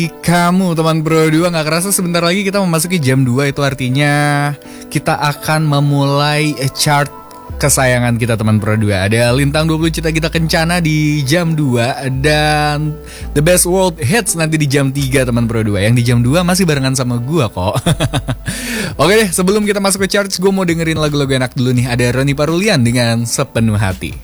Kamu teman Pro 2, gak kerasa sebentar lagi kita memasuki jam 2. Itu artinya kita akan memulai chart kesayangan kita teman Pro 2. Ada Lintang 20 Cita Kita Kencana di jam 2 dan The Best World Hits nanti di jam 3 teman Pro 2. Yang di jam 2 masih barengan sama gua kok. Oke deh, sebelum kita masuk ke charts, gue mau dengerin lagu-lagu enak dulu nih. Ada Roni Parulian dengan Sepenuh Hati.